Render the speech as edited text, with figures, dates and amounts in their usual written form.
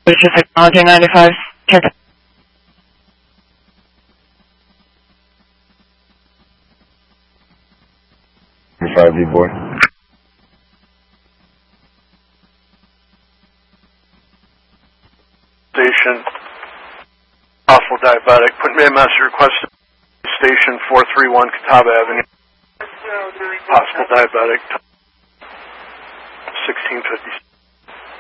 Bluetooth Technology 95. Check it. 5 D-boy. Station, possible diabetic. Put me a message request to station 431 Catawba Avenue. Possible diabetic. 1656.